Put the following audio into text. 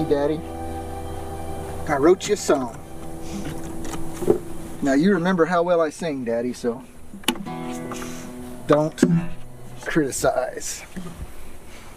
me, Daddy. I wrote you a song. Now you remember how well I sing, Daddy, so don't criticize.